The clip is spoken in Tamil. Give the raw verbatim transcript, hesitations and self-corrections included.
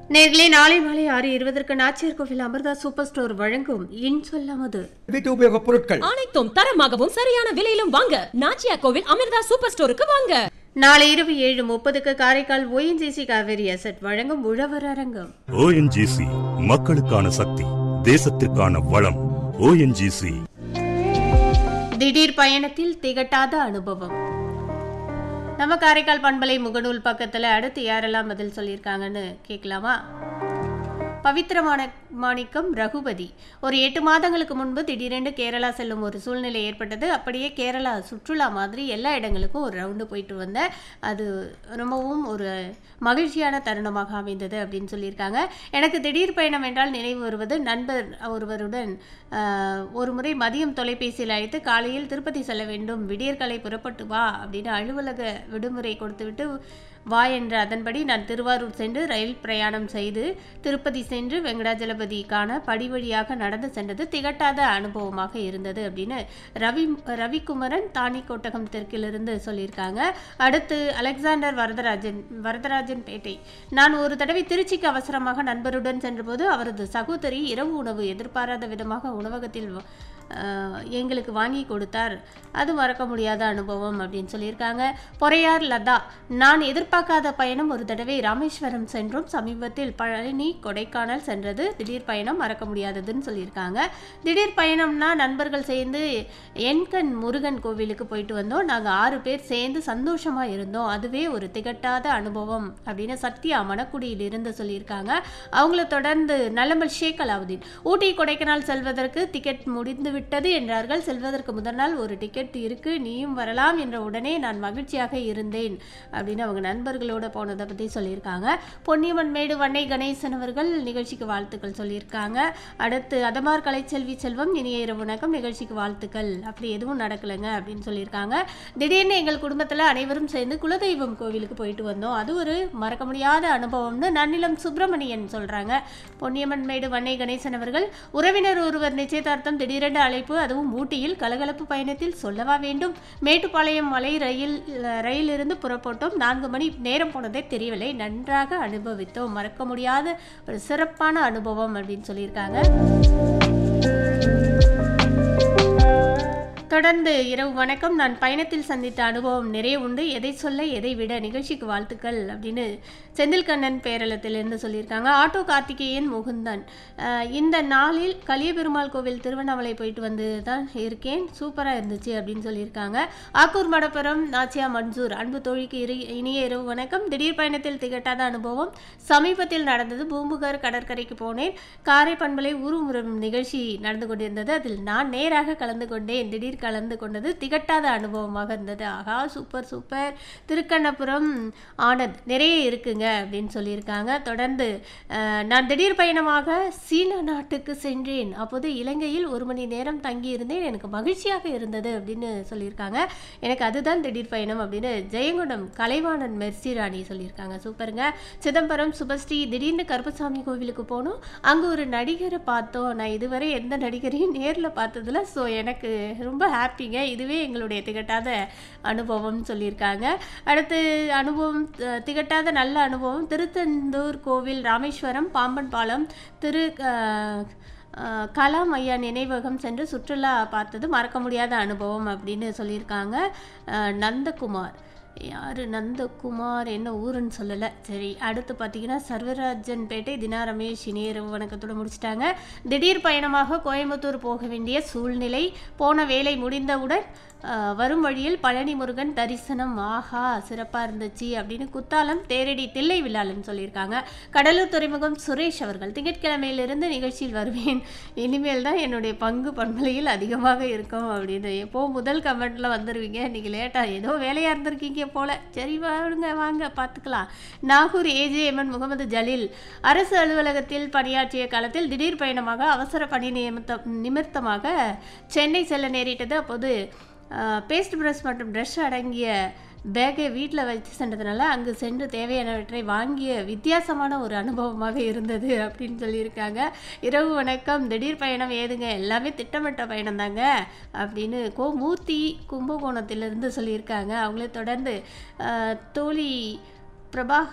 நேர்களே, நாளை மாலை ஆறு இருபதற்கு நாச்சியார் கோவில் அமிர்தா சூப்பர் ஸ்டோர் வழங்கும் இன்சொல்லாமது வீட்டு உபயோக பொருட்கள் அனைத்தும் தரமாகவும் சரியான விலையிலும் வாங்க நாச்சியார் கோவில் அமிர்தா சூப்பர் ஸ்டோருக்கு வாங்க. நாளை இரவு ஏழு முப்பதுக்கு காரைக்கால் ஓஎன்ஜிசி காவேரி அசட் வழங்கும் உழவர் அரங்கம். ஓஎன்ஜிசி மக்களுக்கான சக்தி, தேசத்திற்கான வளம். ஓஎன்ஜிசி. திடீர் பயணத்தில் திகட்டாத அனுபவம். நம்ம காரைக்கால் பண்பலை முகநூல் பக்கத்துல அடுத்து யாரெல்லாம் பதில் சொல்லியிருக்காங்கன்னு கேட்கலாமா? பவித்திரமான மாணிக்கம் ரகுபதி, ஒரு எட்டு மாதங்களுக்கு முன்பு திடீரென்று கேரளா செல்லும் ஒரு சூழ்நிலை ஏற்பட்டது. அப்படியே கேரளா சுற்றுலா மாதிரி எல்லா இடங்களுக்கும் ஒரு ரவுண்டு போயிட்டு வந்தேன். அது ரொம்பவும் ஒரு மகிழ்ச்சியான தருணமாக அமைந்தது அப்படின்னு சொல்லியிருக்காங்க. எனக்கு திடீர் பயணம் என்றால் நினைவு வருவது நண்பர் ஒருவருடன் ஒரு முறை மதியம் தொலைபேசியில் அழைத்து காலையில் திருப்பதி செல்ல வேண்டும், விடியற்காலை புறப்பட்டு வா அப்படின்னு அலுவலக விடுமுறை கொடுத்துவிட்டு வா என்ற அதன்படி நான் திருவாரூர் சென்று ரயில் பிரயாணம் செய்து திருப்பதி சென்று வெங்கடாஜலபதி காண படி வழியாக நடந்து சென்றது திகட்டாத அனுபவமாக இருந்தது அப்படின்னு ரவி ரவிக்குமரன் தானி கோட்டகம் தெற்கிலிருந்து சொல்லியிருக்காங்க. அடுத்து அலெக்சாண்டர் வரதராஜன் வரதராஜன் பேட்டை, நான் ஒரு தடவை திருச்சிக்கு அவசரமாக நண்பருடன் சென்றபோது அவரது சகோதரி இரவு உணவு எதிர்பாராத விதமாக உணவகத்தில் எங்களுக்கு வாங்கி கொடுத்தார். அது மறக்க முடியாத அனுபவம் அப்படின்னு சொல்லியிருக்காங்க. பொறையார் லதா, நான் எதிர்பார்க்காத பயணம் ஒரு தடவை ராமேஸ்வரம் சென்றோம், சமீபத்தில் பழனி கொடைக்கானல் சென்றது திடீர் பயணம் மறக்க முடியாததுன்னு சொல்லியிருக்காங்க. திடீர் பயணம்னா நண்பர்கள் சேர்ந்து என்கண் முருகன் கோவிலுக்கு போயிட்டு வந்தோம். நாங்கள் ஆறு பேர் சேர்ந்து சந்தோஷமாக இருந்தோம், அதுவே ஒரு திகட்டாத அனுபவம் அப்படின்னு சத்யா மணக்குடியில் இருந்து சொல்லியிருக்காங்க. அவங்கள தொடர்ந்து நல்லமல் ஷேக் அலாவுதீன், ஊட்டி கொடைக்கானல் செல்வதற்கு டிக்கெட் முடிந்து விட்டது என்றார்கள். செல்வதற்கு முதல் நாள் ஒரு டிக்கெட் இருக்கு, நீயும் வரலாம் என்ற உடனே நான் மகிழ்ச்சியாக இருந்தேன் அப்படின்னு அவங்க நண்பர்களோட போனதை பற்றி சொல்லியிருக்காங்க. பொன்னியம்மன் மேடு வண்ணை கணேசன் அவர்கள் நிகழ்ச்சிக்கு வாழ்த்துக்கள் சொல்லியிருக்காங்க. அடுத்து அதமார் கலைச்செல்வி செல்வம், இனிய இரவு வணக்கம், நிகழ்ச்சிக்கு வாழ்த்துக்கள், அப்படி எதுவும் நடக்கலைங்க அப்படின்னு சொல்லியிருக்காங்க. திடீர்னு எங்கள் குடும்பத்தில் அனைவரும் சேர்ந்து குலதெய்வம் கோவிலுக்கு போயிட்டு வந்தோம், அது ஒரு மறக்க முடியாத அனுபவம்னு நன்னிலம் சுப்பிரமணியன் சொல்றாங்க. பொன்னியம்மன் மேடு வண்ணை கணேசன் அவர்கள், உறவினர் ஒருவர் நிச்சயதார்த்தம், திடீரென்று அழைப்பு, அதுவும் ஊட்டியில் கலகலப்பு பயணத்தில் சொல்லவா வேண்டும். மேட்டுப்பாளையம் மலை ரயில் ரயிலிருந்து புறப்பட்டோம், நான்கு மணி நேரம் போனதே தெரியவில்லை, நன்றாக அனுபவித்தோம், மறக்க முடியாத ஒரு சிறப்பான அனுபவம் அப்படின்னு சொல்லியிருக்காங்க. தொடர்ந்து இரவு வணக்கம், நான் பயணத்தில் சந்தித்த அனுபவம் நிறைய உண்டு, எதை சொல்ல எதை விட, நிகழ்ச்சிக்கு வாழ்த்துக்கள் அப்படின்னு செந்தில்கண்ணன் பேரளத்திலிருந்து சொல்லியிருக்காங்க. ஆட்டோ கார்த்திகேயன் முகுந்தன், இந்த நாளில் கலியபெருமாள் கோவில் திருவண்ணாமலை போயிட்டு வந்து தான் இருக்கேன், சூப்பராக இருந்துச்சு அப்படின்னு சொல்லியிருக்காங்க. ஆக்கூர் மடப்புரம் நாச்சியா மன்சூர், அன்பு தோழிக்கு இரு இனிய இரவு வணக்கம், திடீர் பயணத்தில் திகட்டாத அனுபவம் சமீபத்தில் நடந்தது. பூம்புகார் கடற்கரைக்கு போனேன், காரை பண்பலை ஊர்முறம் நிகழ்ச்சி நடந்து கொண்டிருந்தது, அதில் நான் நேராக கலந்து கொண்டேன், திடீர் கலந்து கொண்டது திகட்டாத அனுபவமாக இருந்தது. ஆகா, சூப்பர் சூப்பர். திருக்கண்ணபுரம் ஆனந்த், நிறைய இருக்குங்க அப்படின்னு சொல்லியிருக்காங்க. தொடர்ந்து நான் திடீர் பயணமாக சீன நாட்டுக்கு சென்றேன், அப்போது இலங்கையில் ஒரு மணி நேரம் தங்கி இருந்தேன், எனக்கு மகிழ்ச்சியாக இருந்தது அப்படின்னு சொல்லியிருக்காங்க. எனக்கு அதுதான் திடீர் பயணம் அப்படின்னு ஜெயங்கொண்டம் கலைவாணன் மெர்சி ராணி சொல்லியிருக்காங்க. சூப்பருங்க. சிதம்பரம் சுபஸ்ரீ, திடீர்னு கருப்பசாமி கோவிலுக்கு போனோம், அங்கே ஒரு நடிகரை பார்த்தோம், நான் இதுவரை எந்த நடிகரையும் நேரில் பார்த்ததில்ல, ஸோ எனக்கு ரொம்ப ஹாப்பிங்க, இதுவே எங்களுடைய திகட்டாத அனுபவம் சொல்லியிருக்காங்க. அடுத்து அனுபவம் திகட்டாத நல்ல அனுபவம், திருத்தந்தூர் கோவில், ராமேஸ்வரம், பாம்பன் பாலம், திரு கலாம் ஐயா நினைவகம் சென்று சுற்றுலா பார்த்தது மறக்க முடியாத அனுபவம் அப்படின்னு சொல்லியிருக்காங்க. நந்தகுமார், யார் நந்தகுமார், என்ன ஊருன்னு சொல்லலை. சரி, அடுத்து பார்த்தீங்கன்னா சர்வராஜன் பேட்டை தினா ரமேஷ், இணையரவு வணக்கத்தோடு முடிச்சிட்டாங்க. திடீர் பயணமாக கோயம்புத்தூர் போக வேண்டிய சூழ்நிலை, போன வேலை முடிந்தவுடன் வரும் வழியில் பழனி முருகன் தரிசனம், ஆஹா சிறப்பாக இருந்துச்சு அப்படின்னு குத்தாலம் தேரடி தில்லை விழாலும் சொல்லியிருக்காங்க. கடலூர் துறைமுகம் சுரேஷ் அவர்கள், திங்கட்கிழமையிலிருந்து நிகழ்ச்சியில் வருவேன், இனிமேல் தான் என்னுடைய பங்கு பண்பலையில் அதிகமாக இருக்கும் அப்படின்னு. எப்போ முதல் கமெண்ட்டில் வந்துடுவீங்க, இன்றைக்கி லேட்டாக ஏதோ வேலையாக இருந்திருக்கீங்க போல, சரி வாங்க வாங்க பார்த்துக்கலாம். நாகூர் ஏஜேஎம்என் முகமது ஜலீல், அரசு அலுவலகத்தில் பணியாற்றிய காலத்தில் திடீர் பயணமாக அவசர பணி நியமித்த நிமித்தமாக சென்னை செல்ல நேரிட்டது. அப்போது பேஸ்ட் ப்ரஷ் மற்றும் ப்ரஷ் அடங்கிய பேக்கை வீட்டில் வச்சு சென்றதுனால அங்கு சென்று தேவையானவற்றை வாங்கிய வித்தியாசமான ஒரு அனுபவமாக இருந்தது அப்படின்னு சொல்லியிருக்காங்க. இரவு வணக்கம், திடீர் பயணம் ஏதுங்க, எல்லாமே திட்டமிட்ட பயணம் தாங்க அப்படின்னு கோ மூர்த்தி கும்பகோணத்திலிருந்து சொல்லியிருக்காங்க. அவங்களே தொடர்ந்து தோழி பிரபா